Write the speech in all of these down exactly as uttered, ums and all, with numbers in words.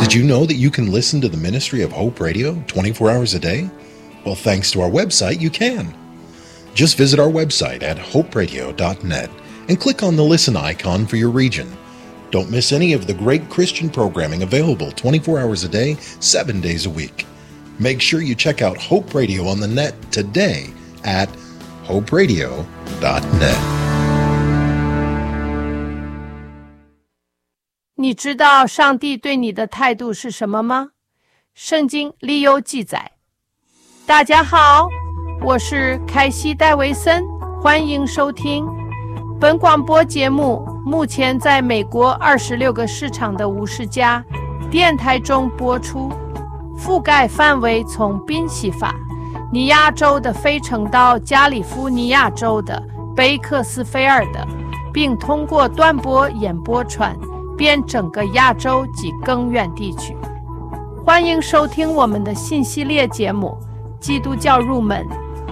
Did you know that you can listen to the ministry of Hope Radio twenty-four hours a day? Well, thanks to our website, you can. Just visit our website at hope radio dot net and click on the listen icon for your region. Don't miss any of the great Christian programming available twenty-four hours a day, seven days a week. Make sure you check out Hope Radio on the net today at hope radio dot net. 你知道上帝对你的态度是什么吗？圣经里有记载。大家好，我是凯西戴维森，欢迎收听本广播节目。目前在美国二十六个市场的五十家电台中播出，覆盖范围从宾夕法尼亚州的费城到加利福尼亚州的贝克斯菲尔的，并通过短波演播传遍整个亚洲及更远地区。欢迎收听我们的新系列节目《基督教入门》。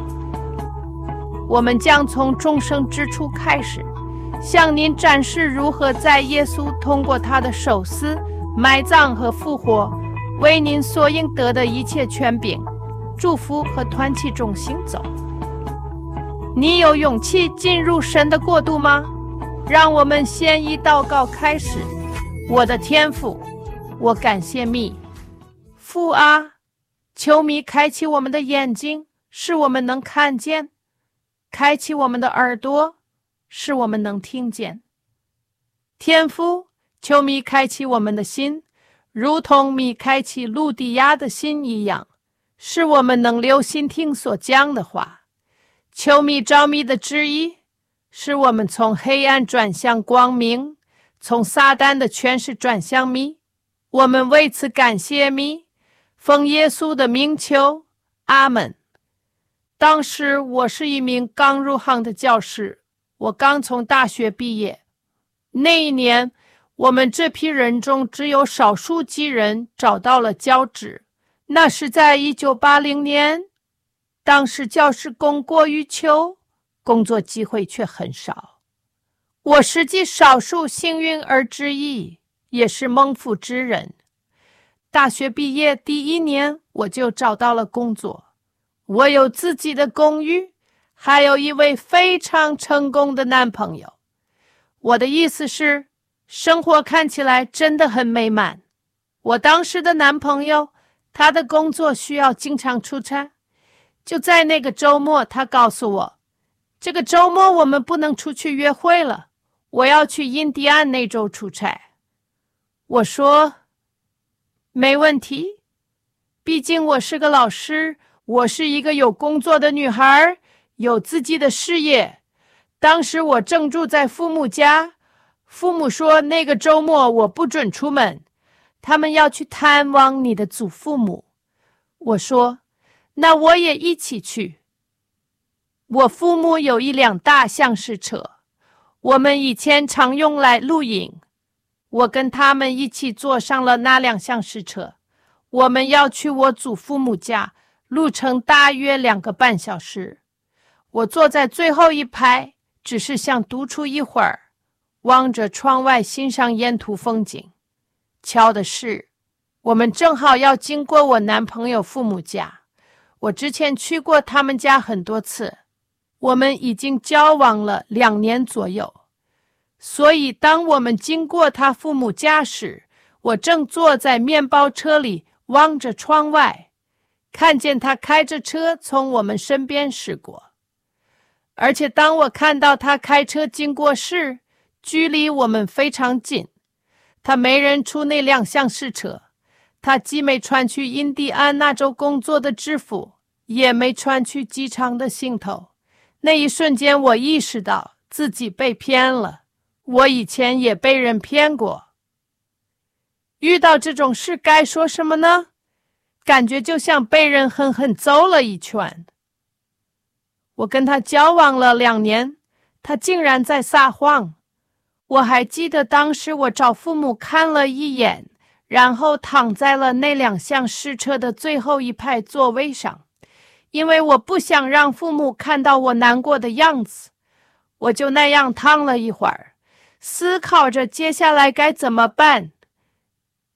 我们将从众生之初开始，向您展示如何在耶稣通过他的受死、埋葬和复活，为您所应得的一切权柄、祝福和团契中行走。你有勇气进入神的国度吗？让我们先以祷告开始。我的天父，我感谢你，父啊，求你开启我们的眼睛，使我们能看见；开启我们的耳朵，使我们能听见。天父，求你开启我们的心，如同你开启路底亚的心一样，使我们能留心听所讲的话。求你照你的旨意，使我们从黑暗转向光明，从撒旦的权势转向你。我们为此感谢你，奉耶稣的名求，阿们。当时我是一名刚入行的教师，我刚从大学毕业。那一年，我们这批人中只有少数几人找到了教职，那是在一九八零年。当时教师供过于求，工作机会却很少。我是极少数幸运儿之一，也是蒙福之人。大学毕业第一年，我就找到了工作。我有自己的公寓，还有一位非常成功的男朋友。我的意思是，生活看起来真的很美满。我当时的男朋友，他的工作需要经常出差。就在那个周末，他告诉我，这个周末我们不能出去约会了，我要去印第安那州出差。我说，没问题，毕竟我是个老师，我是一个有工作的女孩，有自己的事业。当时我正住在父母家，父母说那个周末我不准出门，他们要去探望你的祖父母。我说，那我也一起去。我父母有一辆大厢式车，我们以前常用来露营。我跟他们一起坐上了那辆厢式车，我们要去我祖父母家，路程大约两个半小时。我坐在最后一排，只是想独处一会儿，望着窗外欣赏沿途风景。巧的是，我们正好要经过我男朋友父母家。我之前去过他们家很多次，我们已经交往了两年左右。所以当我们经过他父母家时，我正坐在面包车里望着窗外，看见他开着车从我们身边驶过。而且当我看到他开车经过时，距离我们非常近。他没认出那辆厢式车，他既没穿去印第安纳州工作的制服，也没穿去机场的行头。那一瞬间我意识到自己被骗了，我以前也被人骗过。遇到这种事该说什么呢？感觉就像被人狠狠揍了一拳。我跟他交往了两年，他竟然在撒谎。我还记得当时我找父母看了一眼，然后躺在了那辆厢式车的最后一排座位上，因为我不想让父母看到我难过的样子。我就那样躺了一会儿，思考着接下来该怎么办。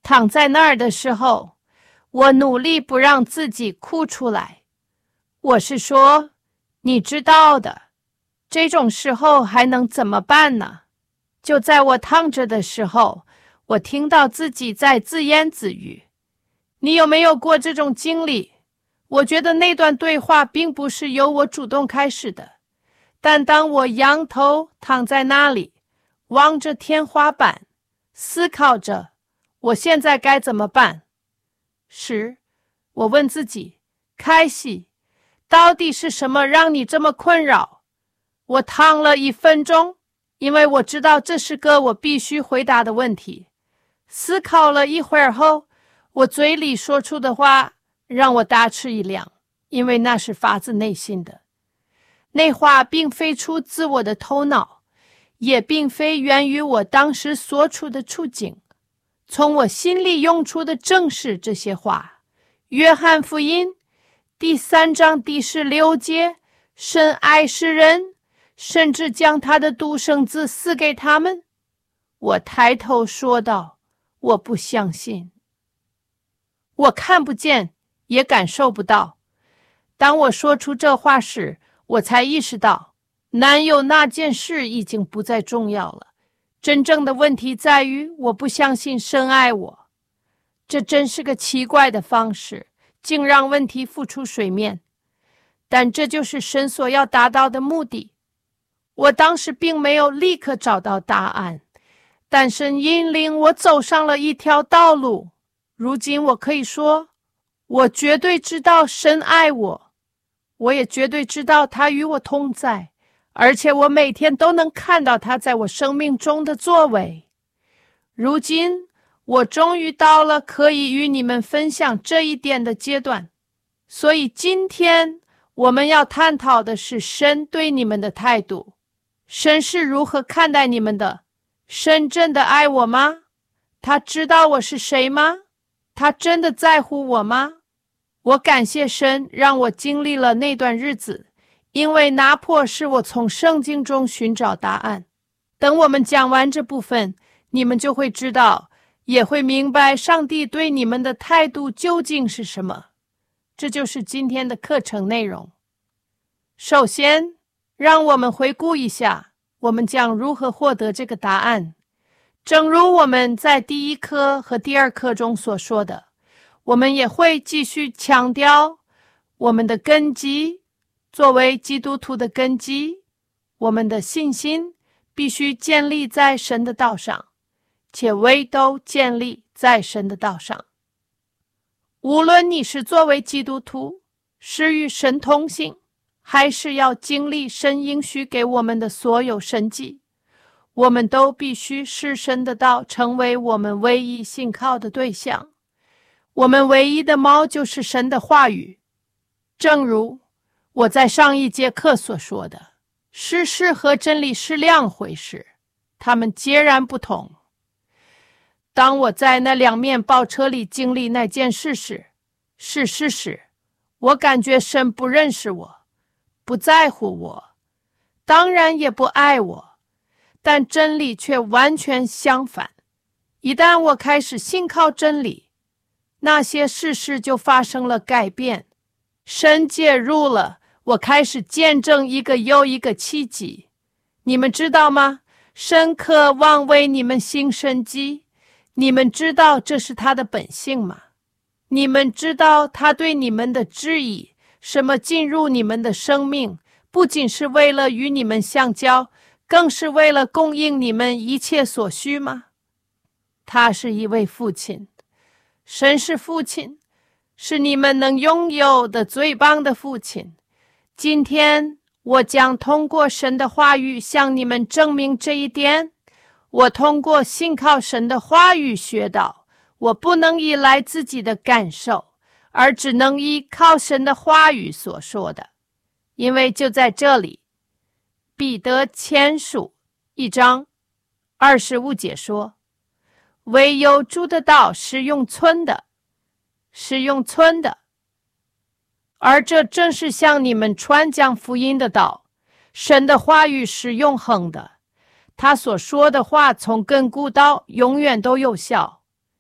躺在那儿的时候，我努力不让自己哭出来。我是说，你知道的，这种时候还能怎么办呢？就在我躺着的时候，我听到自己在自言自语。你有没有过这种经历？我觉得那段对话并不是由我主动开始的，但当我仰头躺在那里，望着天花板，思考着我现在该怎么办时，我问自己，凯西，到底是什么让你这么困扰？我躺了一分钟，因为我知道这是个我必须回答的问题。思考了一会儿后，我嘴里说出的话让我大吃一惊，因为那是发自内心的。那话并非出自我的头脑，也并非源于我当时所处的处境，从我心里涌出的正是这些话。约翰福音第三章第十六节，神爱世人，甚至将他的独生子赐给他们。我抬头说道，我不相信。我看不见，也感受不到。当我说出这话时，我才意识到，男友那件事已经不再重要了。真正的问题在于，我不相信神爱我。这真是个奇怪的方式，竟让问题浮出水面。但这就是神所要达到的目的。我当时并没有立刻找到答案，但神引领我走上了一条道路。如今我可以说，我绝对知道神爱我，我也绝对知道他与我同在，而且我每天都能看到他在我生命中的作为。如今我终于到了可以与你们分享这一点的阶段，所以今天我们要探讨的是神对你们的态度。神是如何看待你们的？神真的爱我吗？他知道我是谁吗？他真的在乎我吗？我感谢神让我经历了那段日子，因为那迫使我从圣经中寻找答案。等我们讲完这部分，你们就会知道，也会明白上帝对你们的态度究竟是什么。这就是今天的课程内容。首先，让我们回顾一下，我们将如何获得这个答案。正如我们在第一课和第二课中所说的，我们也会继续强调我们的根基，作为基督徒的根基，我们的信心必须建立在神的道上，且唯都建立在神的道上。无论你是作为基督徒，是与神同行，还是要经历神应许给我们的所有神迹，我们都必须视神的道成为我们唯一信靠的对象。我们唯一的锚就是神的话语。正如我在上一节课所说的，事实和真理是两回事，它们截然不同。当我在那两面包车里经历那件事时，是事实，我感觉神不认识我，不在乎我，当然也不爱我。但真理却完全相反。一旦我开始信靠真理，那些事实就发生了改变。神介入了，我开始见证一个又一个奇迹。你们知道吗？神渴望为你们行神迹。你们知道这是他的本性吗？你们知道他对你们的旨意，什么进入你们的生命，不仅是为了与你们相交，更是为了供应你们一切所需吗？他是一位父亲，神是父亲，是你们能拥有的最棒的父亲。今天我将通过神的话语向你们证明这一点。我通过信靠神的话语学到，我不能依赖自己的感受，而只能依靠神的话语所说的。因为就在这里，彼得前书一章二十五节说，唯有主的道是永存的，是永存的。而这正是向你们传讲福音的道。神的话语是永恒的，他所说的话从亘古到永远都有效。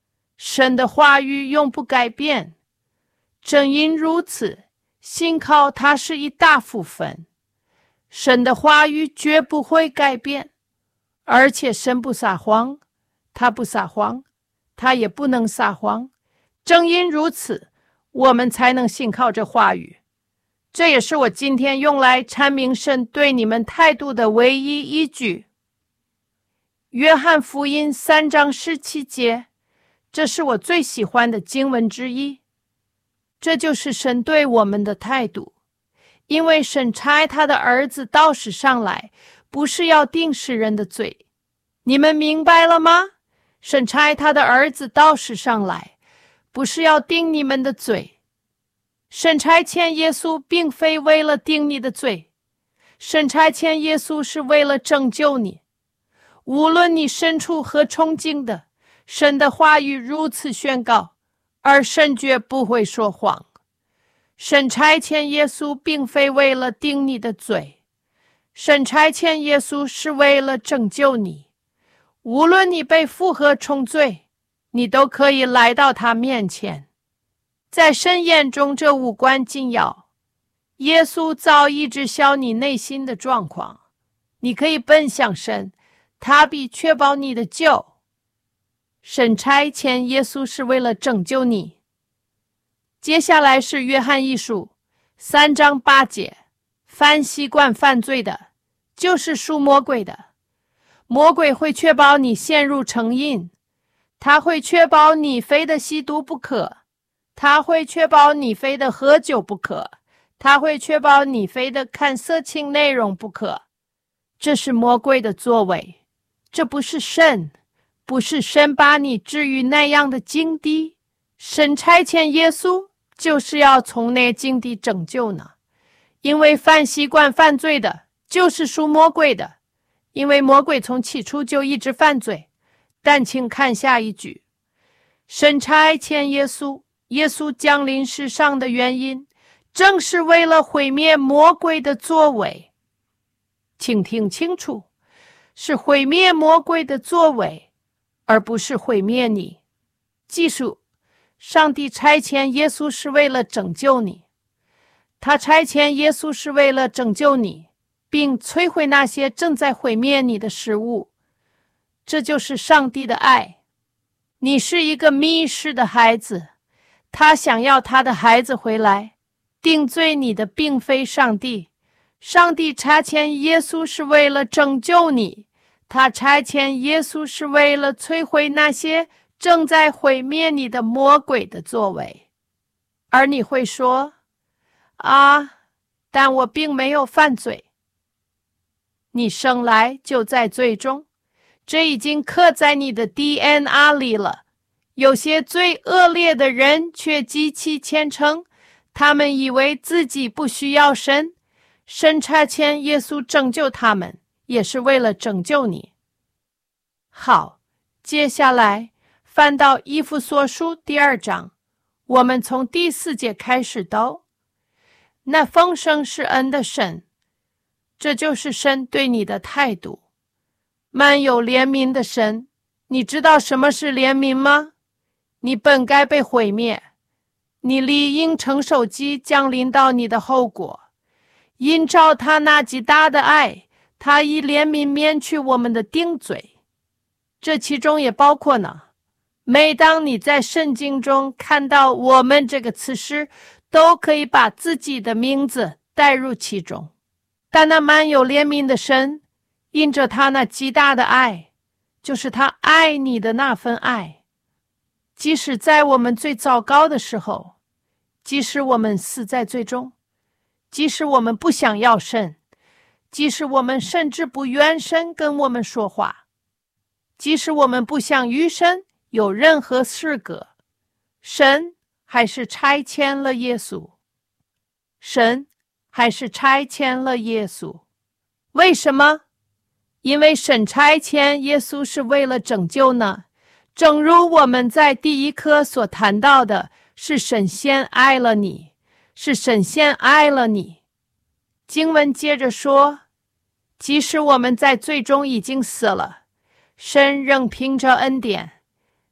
神的话语永不改变。正因如此，信靠他是一大福分。神的话语绝不会改变，而且神不撒谎，他不撒谎，他也不能撒谎。正因如此，我们才能信靠这话语。这也是我今天用来阐明神对你们态度的唯一依据。约翰福音三章十七节，这是我最喜欢的经文之一。这就是神对我们的态度，因为神差他的儿子到世上来，不是要定世人的罪。你们明白了吗？神差他的儿子到世上来，不是要定你们的罪。神差遣耶稣并非为了定你的罪，神差遣耶稣是为了拯救你。无论你身处何处境的，神的话语如此宣告，而神绝不会说谎。神差遣耶稣并非为了定你的罪，神差遣耶稣是为了拯救你。无论你被负何重罪，你都可以来到他面前。在神眼中这无关紧要，耶稣早已知晓你内心的状况，你可以奔向神，他必确保你的救。神差遣耶稣是为了拯救你。接下来是约翰一书三章八节，凡习惯犯罪的，就是属魔鬼的。魔鬼会确保你陷入成瘾，他会确保你非得吸毒不可，他会确保你非得喝酒不可，他会确保你非得看色情内容不可。这是魔鬼的作为，这不是神，不是神把你置于那样的境地。神差遣耶稣就是要从那境地拯救呢。因为凡习惯犯罪的，就是属魔鬼的，因为魔鬼从起初就一直犯罪。但请看下一句，神差遣耶稣，耶稣降临世上的原因，正是为了毁灭魔鬼的作为。请听清楚，是毁灭魔鬼的作为，而不是毁灭你。记住，上帝差遣耶稣是为了拯救你，他差遣耶稣是为了拯救你，并摧毁那些正在毁灭你的事物。这就是上帝的爱。你是一个迷失的孩子，他想要他的孩子回来。定罪你的并非上帝，上帝差遣耶稣是为了拯救你，他差遣耶稣是为了摧毁那些正在毁灭你的魔鬼的作为。而你会说，啊，但我并没有犯罪。你生来就在罪中，这已经刻在你的 D N A 里了。有些最恶劣的人却极其虔诚，他们以为自己不需要神，神差遣耶稣拯救他们，也是为了拯救你。好，接下来翻到以弗所书第二章，我们从第四节开始读。那丰盛是恩的神，这就是神对你的态度。满有怜悯的神，你知道什么是怜悯吗？你本该被毁灭，你理应承受即降临到你的后果。因照他那极大的爱，他以怜悯免去我们的定罪。这其中也包括呢，每当你在圣经中看到我们这个词时，都可以把自己的名字带入其中。但那满有怜悯的神，因着他那极大的爱，就是他爱你的那份爱，即使在我们最糟糕的时候，即使我们死在罪中，即使我们不想要神，即使我们甚至不愿神跟我们说话，即使我们不想与神有任何事隔，神还是差遣了耶稣。神还是差遣了耶稣。为什么？因为神差遣耶稣是为了拯救呢。正如我们在第一课所谈到的，是神先爱了你，是神先爱了你。经文接着说，即使我们在罪中已经死了，神仍凭着恩典，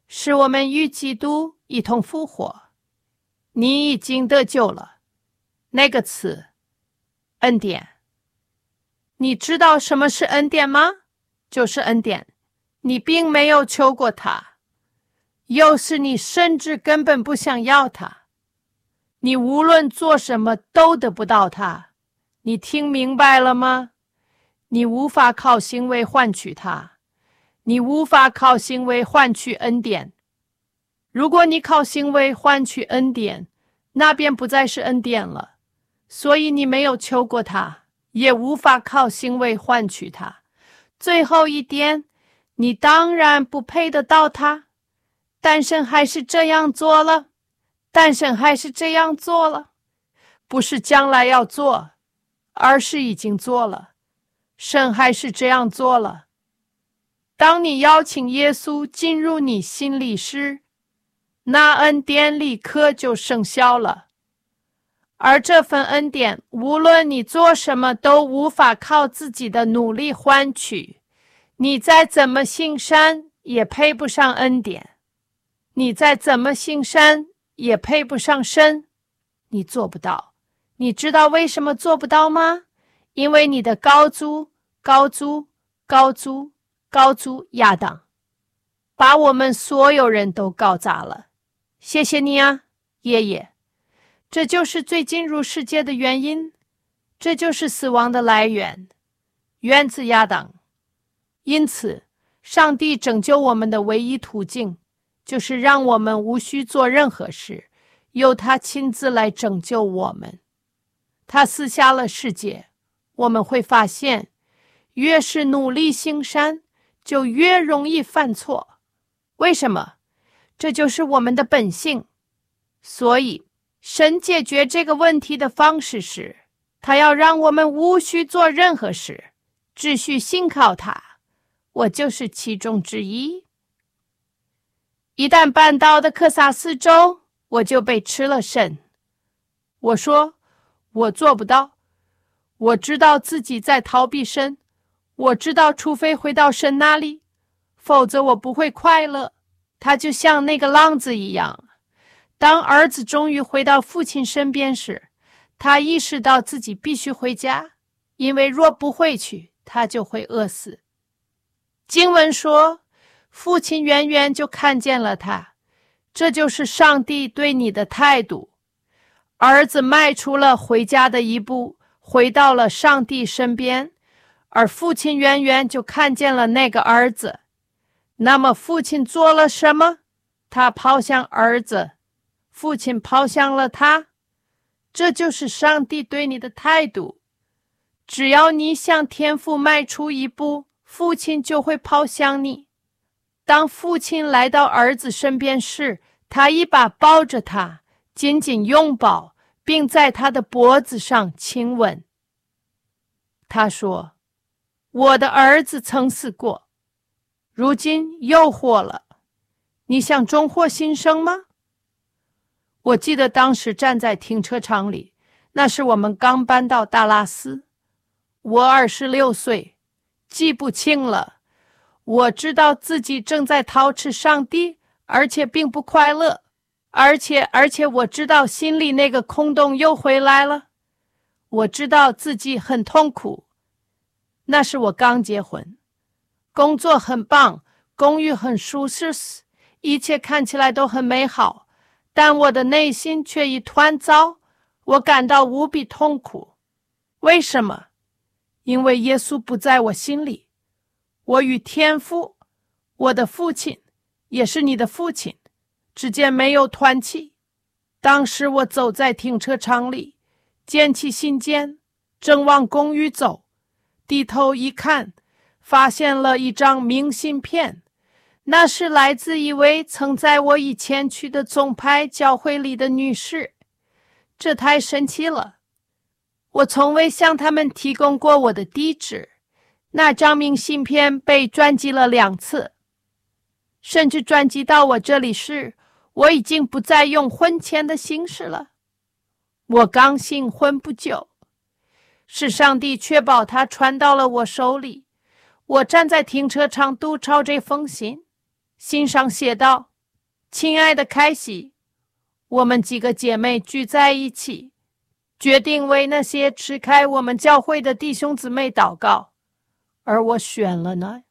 使我们与基督一同复活。你已经得救了。那个词，恩典。你知道什么是恩典吗？就是恩典。你并没有求过它，有时你甚至根本不想要它。你无论做什么都得不到它。你听明白了吗？你无法靠行为换取它，你无法靠行为换取恩典。如果你靠行为换取恩典，那便不再是恩典了。所以你没有求过它，也无法靠行为换取它。最后一点，你当然不配得到它，但神还是这样做了。但神还是这样做了，不是将来要做，而是已经做了。神还是这样做了。当你邀请耶稣进入你心里时，那恩典立刻就生效了。而这份恩典，无论你做什么都无法靠自己的努力换取。你再怎么行善，也配不上恩典。你再怎么行善，也配不上神。你做不到。你知道为什么做不到吗？因为你的高祖、高祖、高祖、高祖亚当，把我们所有人都搞砸了。谢谢你啊，爷爷。这就是罪进入世界的原因，这就是死亡的来源，源自亚当。因此，上帝拯救我们的唯一途径，就是让我们无需做任何事，由他亲自来拯救我们。他撕下了世界，我们会发现，越是努力行善，就越容易犯错。为什么？这就是我们的本性。所以，神解决这个问题的方式是，他要让我们无需做任何事，只需信靠他。我就是其中之一。一旦搬到的克萨斯州，我就被吃了肾。我说，我做不到。我知道自己在逃避神，我知道除非回到神那里，否则我不会快乐。他就像那个浪子一样，当儿子终于回到父亲身边时，他意识到自己必须回家，因为若不回去，他就会饿死。经文说，父亲远远就看见了他，这就是上帝对你的态度。儿子迈出了回家的一步，回到了上帝身边，而父亲远远就看见了那个儿子。那么父亲做了什么？他跑向儿子，父亲跑向了他。这就是上帝对你的态度。只要你向天父迈出一步，父亲就会跑向你。当父亲来到儿子身边时，他一把抱着他，紧紧拥抱，并在他的脖子上亲吻。他说，我的儿子曾死过，如今又活了。你想重获新生吗？我记得当时站在停车场里，那是我们刚搬到达拉斯。我二十六岁，记不清了。我知道自己正在陶冶上帝，而且并不快乐，而且而且我知道心里那个空洞又回来了。我知道自己很痛苦。那是我刚结婚，工作很棒，公寓很舒适，一切看起来都很美好，但我的内心却一团糟，我感到无比痛苦。为什么？因为耶稣不在我心里。我与天父，我的父亲，也是你的父亲，之间没有团契。当时我走在停车场里，捡起信件，正往公寓走，低头一看，发现了一张明信片，那是来自一位曾在我以前去的宗派教会里的女士。这太神奇了，我从未向他们提供过我的地址。那张明信片被转寄了两次，甚至转寄到我这里时，我已经不再用婚前的形式了。我刚新婚不久，是上帝确保它传到了我手里。我站在停车场读抄这封信，信上写道： 亲爱的凯西，我们几个姐妹聚在一起，决定为那些吃开我们教会的弟兄姊妹祷告，而我选了呢。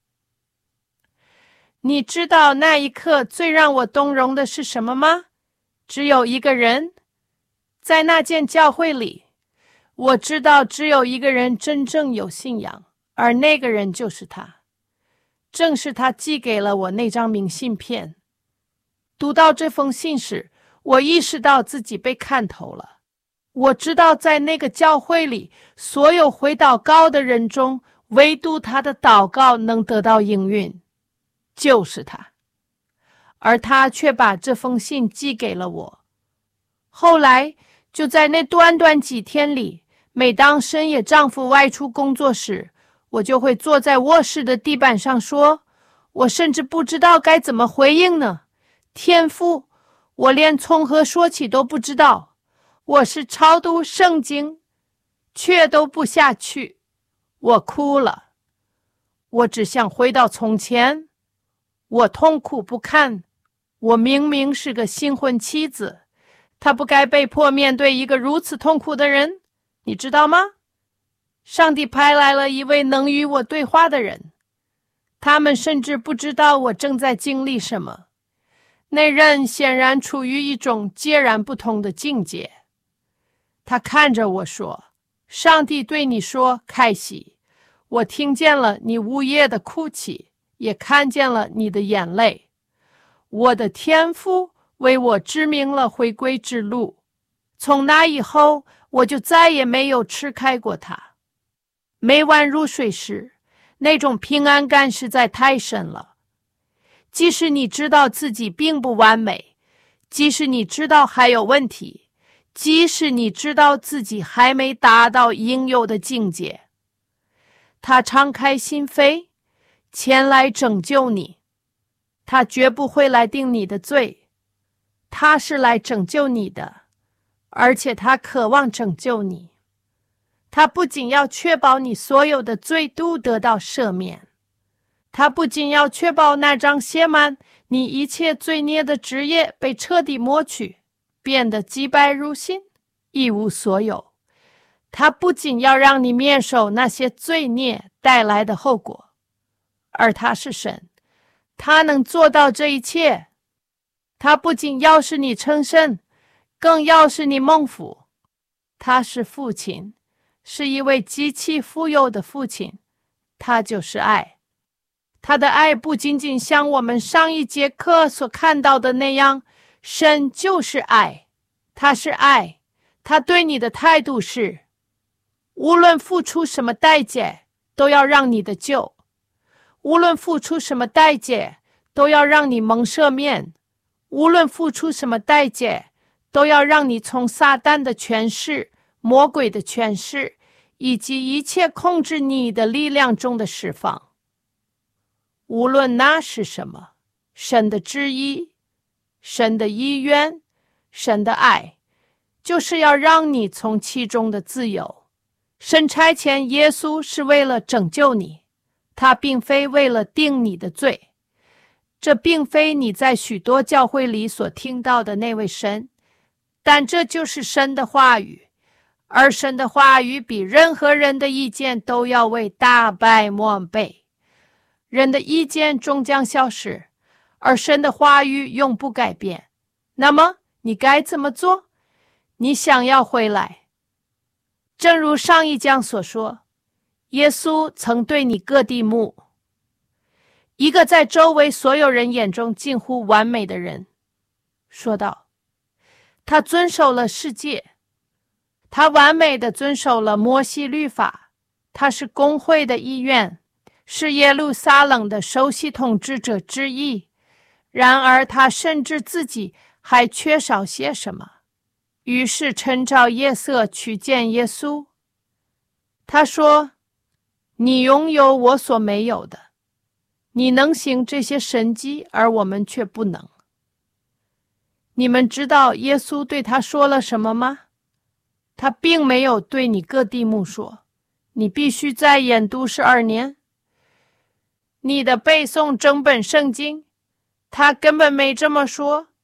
你知道那一刻最让我动容的是什么吗？只有一个人，在那间教会里，我知道只有一个人真正有信仰，而那个人就是他。正是他寄给了我那张明信片。读到这封信时，我意识到自己被看透了。我知道在那个教会里，所有回祷告的人中，唯独他的祷告能得到应允，就是他。而他却把这封信寄给了我。后来，就在那短短几天里，每当深夜丈夫外出工作时，我就会坐在卧室的地板上说，我甚至不知道该怎么回应呢。天父，我连从何说起都不知道。我是超读圣经，却都不下去。我哭了。我只想回到从前。我痛苦不堪。我明明是个新婚妻子，她不该被迫面对一个如此痛苦的人，你知道吗？上帝派来了一位能与我对话的人，他们甚至不知道我正在经历什么。那人显然处于一种截然不同的境界。他看着我说，上帝对你说，凯西，我听见了你呜咽的哭泣，也看见了你的眼泪。我的天父为我指明了回归之路。从那以后，我就再也没有吃开过它。每晚入睡时，那种平安感实在太深了。即使你知道自己并不完美，即使你知道还有问题，即使你知道自己还没达到应有的境界，他敞开心扉，前来拯救你。他绝不会来定你的罪，他是来拯救你的，而且他渴望拯救你。他不仅要确保你所有的罪都得到赦免，他不仅要确保那张写满你一切罪孽的纸页被彻底抹去，变得洁白如新，一无所有。他不仅要让你免受那些罪孽带来的后果，而他是神，他能做到这一切。他不仅要使你称圣，更要使你蒙福。他是父亲，是一位极其富有的父亲，他就是爱。他的爱不仅仅像我们上一节课所看到的那样，神就是爱，他是爱，他对你的态度是，无论付出什么代价，都要让你的救；无论付出什么代价，都要让你蒙赦免；无论付出什么代价，都要让你从撒旦的权势、魔鬼的权势以及一切控制你的力量中的释放。无论那是什么，神的旨意、神的意愿、神的爱，就是要让你从其中的自由。神差遣耶稣是为了拯救你，他并非为了定你的罪。这并非你在许多教会里所听到的那位神，但这就是神的话语，而神的话语比任何人的意见都要为大百万倍。人的意见终将消失，而神的话语永不改变。那么你该怎么做？你想要回来，正如上一讲所说，耶稣曾对尼哥底母，一个在周围所有人眼中近乎完美的人，说道，他遵守了世界，他完美地遵守了摩西律法，他是公会的一员，是耶路撒冷的首席统治者之一。然而他甚至自己还缺少些什么，于是趁着夜色去见耶稣。他说，你拥有我所没有的，你能行这些神迹，而我们却不能。你们知道耶稣对他说了什么吗？他并没有对尼哥底母说，你必须再研读十二年，你的背诵整本圣经。他根本没这么说，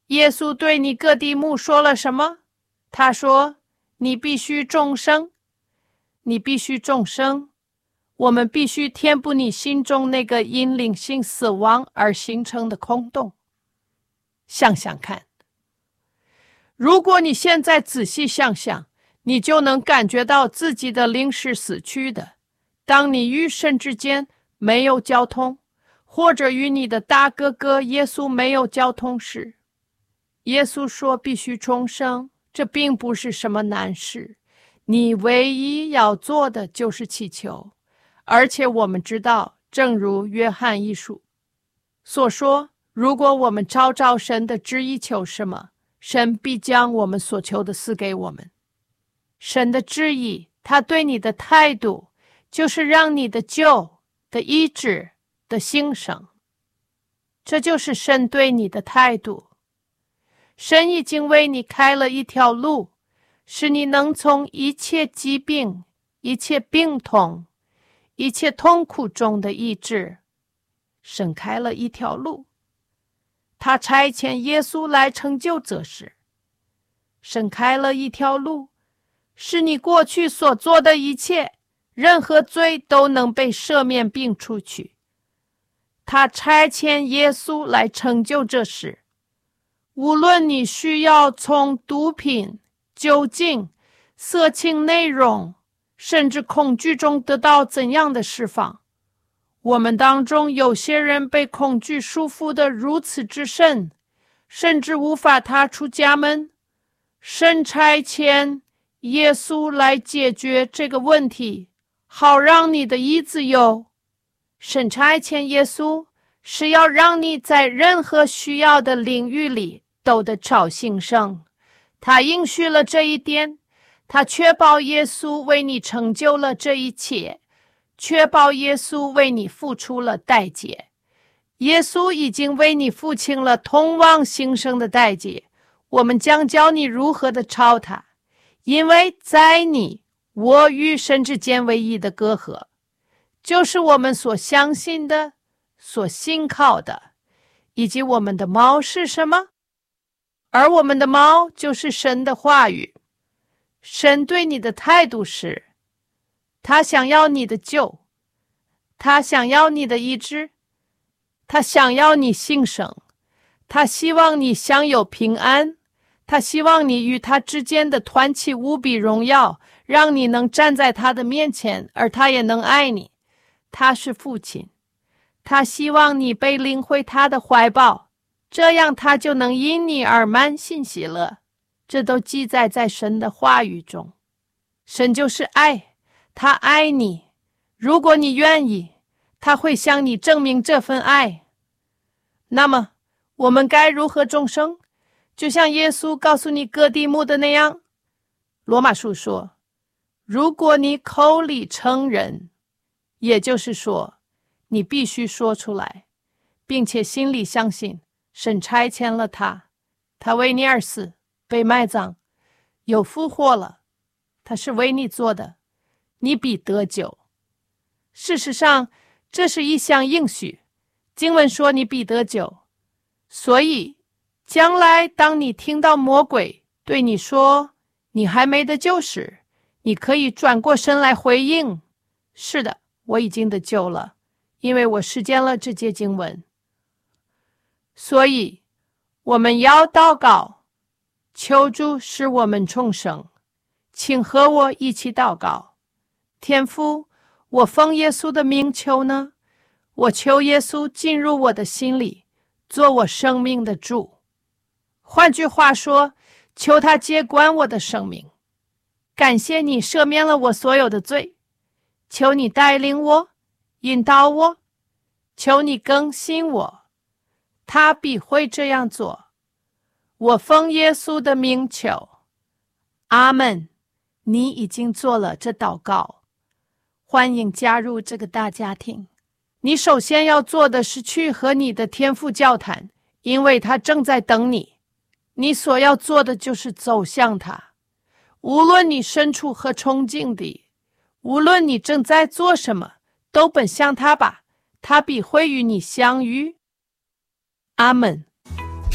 耶稣对尼哥底母说了什么？他说，你必须重生，你必须重生，我们必须填补你心中那个因灵性死亡而形成的空洞。想想看，如果你现在仔细想想，你就能感觉到自己的灵是死去的。当你与神之间没有交通，或者与你的大哥哥耶稣没有交通时，耶稣说必须重生，这并不是什么难事。你唯一要做的就是祈求，而且我们知道，正如约翰一书所说，如果我们照着神的旨意求什么，神必将我们所求的赐给我们。神的旨意，他对你的态度，就是让你的救的医治的兴盛，这就是神对你的态度。神已经为你开了一条路，使你能从一切疾病、一切病痛、一切痛苦中的医治。神开了一条路，他差遣耶稣来成就这事。神开了一条路，使你过去所做的一切，任何罪都能被赦免并除去。他差遣耶稣来成就这事。无论你需要从毒品、酒精、色情内容，甚至恐惧中得到怎样的释放，我们当中有些人被恐惧束缚得如此之深，甚至无法踏出家门。神差遣耶稣来解决这个问题，好让你的医自由。神差遣耶稣是要让你在任何需要的领域里都得着兴盛。他应许了这一点，他确保耶稣为你成就了这一切，确保耶稣为你付出了代价。耶稣已经为你付清了通往兴盛的代价，我们将教你如何的超他，因为在你我与神之间唯一的隔阂，就是我们所相信的、所信靠的，以及我们的锚是什么？而我们的锚就是神的话语。神对你的态度是，他想要你的救，他想要你的医治，他想要你兴盛，他希望你享有平安，他希望你与他之间的团契无比荣耀，让你能站在他的面前，而他也能爱你。他是父亲，他希望你被领回他的怀抱，这样他就能因你而满心喜乐。这都记载在神的话语中。神就是爱，他爱你，如果你愿意，他会向你证明这份爱。那么我们该如何重生？就像耶稣告诉尼哥底母的那样，罗马书说，如果你口里承认，也就是说你必须说出来，并且心里相信神差遣了他，他为你而死，被埋葬，又复活了，他是为你做的，你必得救。事实上，这是一项应许，经文说你必得救。所以将来当你听到魔鬼对你说你还没得救时，你可以转过身来回应，是的，我已经得救了，因为我实践了这节经文。所以我们要祷告，求主使我们重生。请和我一起祷告。天父，我奉耶稣的名求呢，我求耶稣进入我的心里，做我生命的主。换句话说，求他接管我的生命。感谢你赦免了我所有的罪，求你带领我，引导我，求你更新我。他必会这样做。我奉耶稣的名求，阿们。你已经做了这祷告，欢迎加入这个大家庭。你首先要做的是去和你的天父交谈，因为他正在等你。你所要做的就是走向他，无论你身处何处境地，无论你正在做什么，都奔向他吧，他必会与你相遇。阿们。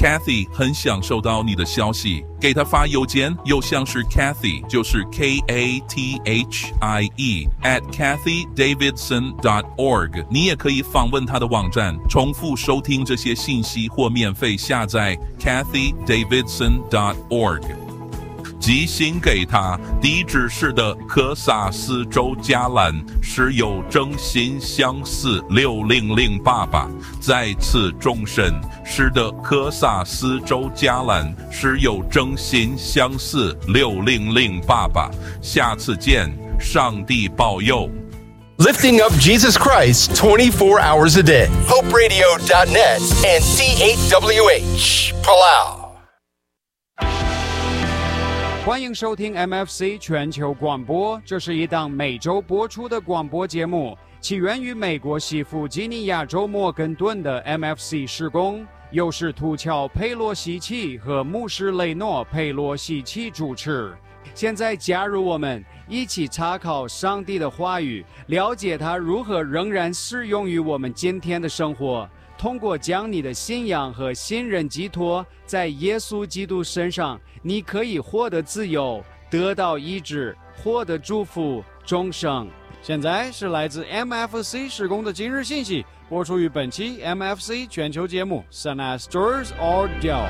Kathy 很想收到你的消息，给她发邮件，邮箱是 Kathy， 就是 K A T H I E at kathy davidson dot org。 你也可以访问她的网站，重复收听这些信息或免费下载 kathy davidson dot org。寄信给他，地址是的科萨斯州加兰，是有征信相似六零零八八。再次重申，是的科萨斯州加兰，是有征信相似六零零八八。下次见，上帝保佑。 Lifting up Jesus Christ twenty-four hours a day. hope radio dot net and D eight W H Palau。 欢迎收听 M F C 全球广播，这是一档每周播出的广播节目，起源于美国西弗吉尼亚州莫根顿的 M F C 事工，由使徒乔佩洛西奇和牧师雷诺佩洛西奇主持。现在加入我们，一起查考上帝的话语，了解他如何仍然适用于我们今天的生活。通过将你的信仰和信任寄托在耶稣基督身上，你可以获得自由，得到医治，获得祝福，终生。现在是来自 M F C 事工的今日信息，播出于本期 M F C 全球节目 Sun as Stars or Deal。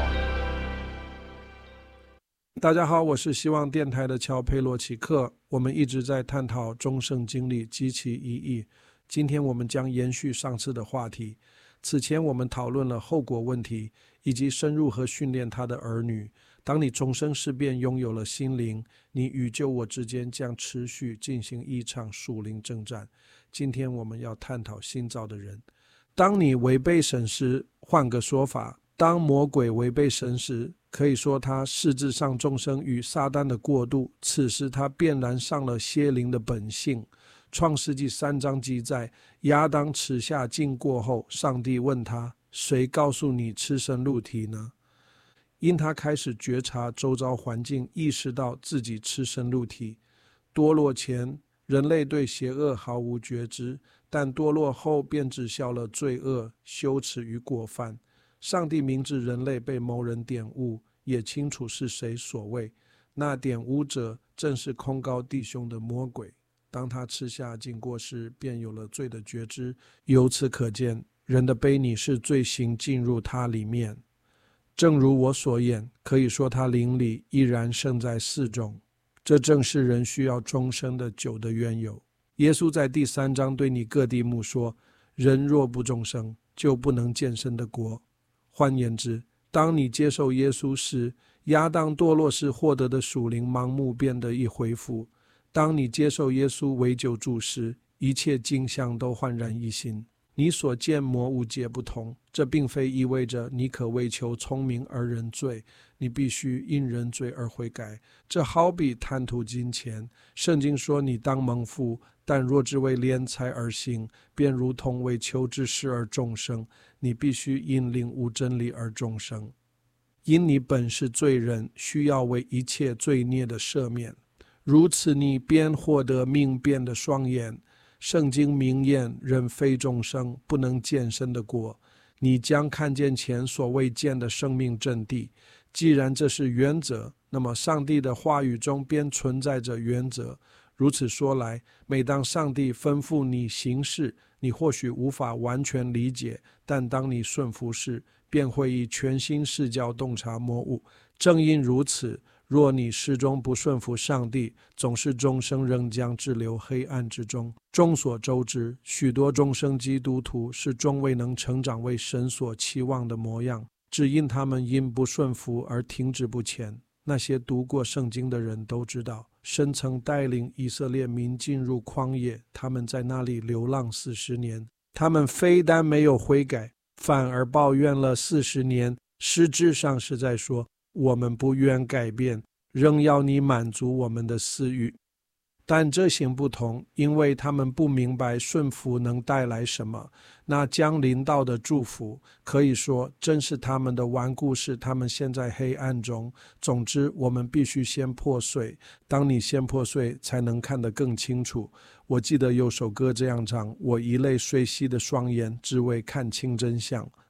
大家好，我是希望电台的乔佩洛奇克。我们一直在探讨终生经历及其意义。今天我们将延续上次的话题。此前我们讨论了后果问题，以及深入和训练他的儿女。当你终生事变拥有了心灵，你与救我之间将持续进行一场属灵征战。今天我们要探讨新造的人。当你违背神时，换个说法，当魔鬼违背神时，可以说他实质上众生与撒旦的过渡，此时他便然上了邪灵的本性。创世纪三章记载，亚当吃下禁过后，上帝问他，谁告诉你吃生肉体呢？因他开始觉察周遭环境，意识到自己吃生肉体。堕落前，人类对邪恶毫无觉知，但堕落后便知晓了罪恶、羞耻与过犯。上帝明知人类被某人玷污，也清楚是谁所为，那玷污者正是控告弟兄的魔鬼。当他吃下禁果时，便有了罪的觉知。由此可见，人的悖逆是罪行进入他里面。正如我所言，可以说他灵里依然生在世中。这正是人需要终生的酒的缘由。耶稣在第三章对尼哥底母说，人若不终生，就不能见神的国。换言之，当你接受耶稣时，亚当堕落时获得的属灵盲目变得一恢复。当你接受耶稣为救主时，一切景象都焕然一新。你所见魔无皆不同，这并非意味着你可为求聪明而认罪，你必须因认罪而悔改。这好比贪图金钱，圣经说你当蒙福，但若只为敛财而行，便如同为求之事而终生。你必须因领悟真理而终生。因你本是罪人，需要为一切罪孽的赦免，如此你便获得明辨的双眼。圣经明言，人非终生，不能见神的国。你将看见前所未见的生命真谛。既然这是原则，那么上帝的话语中便存在着原则。如此说来，每当上帝吩咐你行事，你或许无法完全理解，但当你顺服时，便会以全新视角洞察魔物。正因如此，若你始终不顺服上帝，总是终生仍将滞留黑暗之中。众所周知，许多终生基督徒是终未能成长为神所期望的模样，只因他们因不顺服而停止不前。那些读过圣经的人都知道，神曾带领以色列民进入旷野，他们在那里流浪四十年。他们非但没有悔改，反而抱怨了四十年，实质上是在说，我们不愿改变，仍要你满足我们的私欲。但这行不同，因为他们不明白顺服能带来什么。那将临到的祝福，可以说正是他们的顽固使他们陷在黑暗中。总之，我们必须先破碎。当你先破碎，才能看得更清楚。我记得有首歌这样唱，我一泪虽稀的双眼，只为看清真相。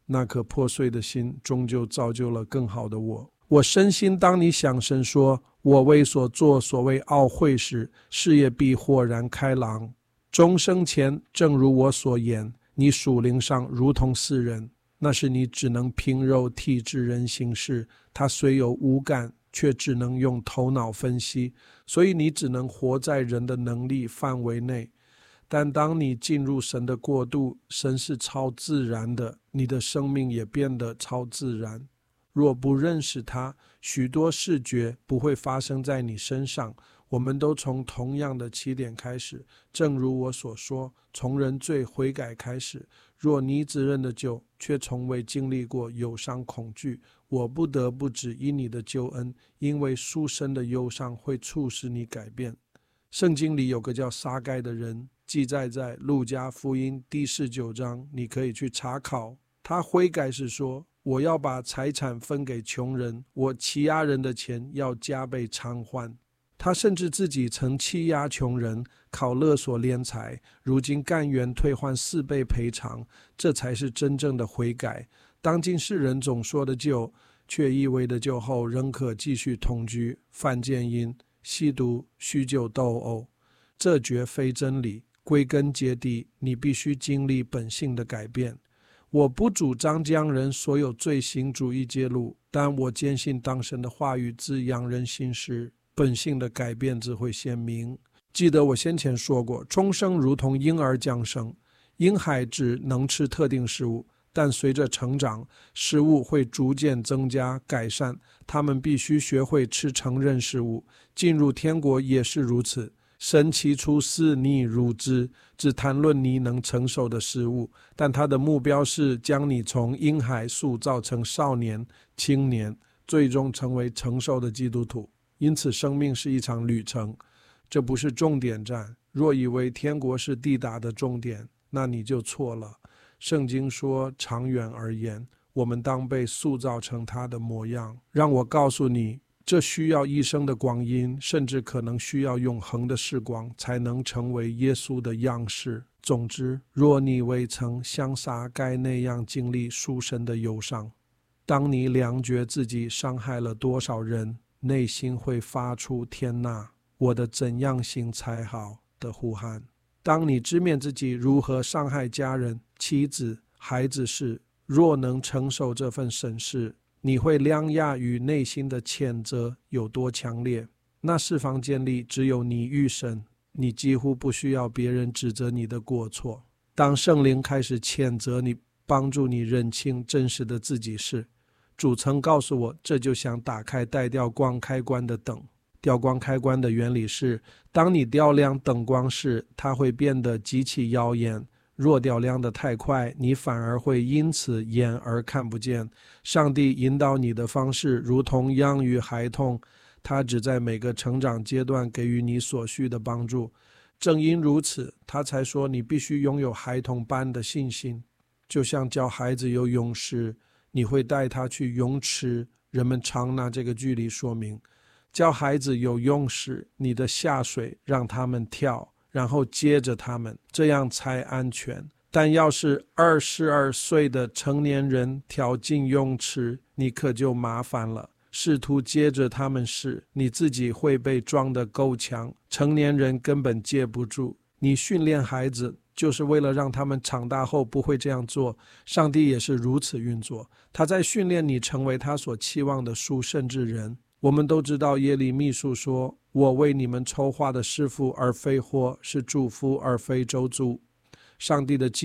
那颗破碎的心终究造就了更好的我。我深信当你想神说，我为所做所谓懊悔时，事业必豁然开朗。终生前正如我所言，你属灵上如同世人，那是你只能凭肉体之人行事，他虽有五感，却只能用头脑分析，所以你只能活在人的能力范围内。但当你进入神的国度，神是超自然的，你的生命也变得超自然。若不认识他，许多事觉不会发生在你身上。我们都从同样的起点开始，正如我所说，从认罪悔改开始。若你只认得救，却从未经历过忧伤恐惧，我不得不指引你的救恩，因为书生的忧伤会促使你改变。圣经里有个叫撒该的人，记载在路加福音第十九章，你可以去查考。他悔改是说，我要把财产分给穷人，我欺压人的钱要加倍偿还。他甚至自己曾欺压穷人，靠勒索敛财，如今甘愿退还四倍赔偿，这才是真正的悔改。当今世人总说的救，却意味着救后仍可继续同居、犯奸淫、吸毒、酗酒斗殴，这绝非真理。归根结底，你必须经历本性的改变。我不主张将人所有罪行主义揭露，但我坚信当神的话语滋养人心时，本性的改变只会鲜明。记得我先前说过，终生如同婴儿降生，婴孩只能吃特定食物，但随着成长，食物会逐渐增加改善，他们必须学会吃成人食物。进入天国也是如此，神起初视你如之，只谈论你能承受的事物，但他的目标是将你从婴孩塑造成少年、青年，最终成为成熟的基督徒。因此生命是一场旅程，这不是终点站。若以为天国是抵达的终点，那你就错了。圣经说，长远而言，我们当被塑造成他的模样。让我告诉你，这需要一生的光阴，甚至可能需要永恒的时光，才能成为耶稣的样式。总之，若你未曾像撒该那样经历属神的忧伤，当你量觉自己伤害了多少人，内心会发出天哪，我的怎样行才好的呼喊。当你直面自己如何伤害家人、妻子、孩子时，若能承受这份审视，你会量压于内心的谴责有多强烈。那四方建立只有你与神，你几乎不需要别人指责你的过错。当圣灵开始谴责你，帮助你认清真实的自己时，主曾告诉我，这就像打开带掉光开关的灯。调光开关的原理是，当你调亮灯光时，它会变得极其耀眼。若调亮得太快，你反而会因此眼而看不见。上帝引导你的方式如同养育孩童，他只在每个成长阶段给予你所需的帮助。正因如此，他才说你必须拥有孩童般的信心。就像教孩子游泳时，你会带他去泳池，人们常拿这个距离说明。教孩子游泳时，你的下水让他们跳，然后接着他们，这样才安全。但要是二十二岁的成年人跳进泳池，你可就麻烦了。试图接着他们时，你自己会被撞得够强，成年人根本接不住。你训练孩子，就是为了让他们长大后不会这样做。上帝也是如此运作，他在训练你成为他所期望的属圣之人。我们都知道耶利米书说，我为你们筹划的是福而非祸，是祝福而非咒诅。上帝的